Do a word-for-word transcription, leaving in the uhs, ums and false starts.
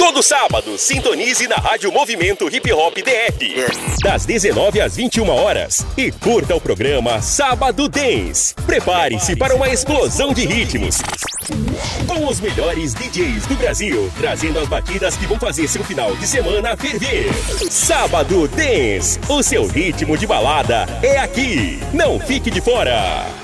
Todo sábado, sintonize na Rádio Movimento Hip Hop D R, das dezenove às vinte e uma horas, e curta o programa Sábado Dance. Prepare-se para uma explosão de ritmos, com os melhores D Js do Brasil, trazendo as batidas que vão fazer seu final de semana ferver. Sábado Dance, o seu ritmo de balada é aqui. Não fique de fora.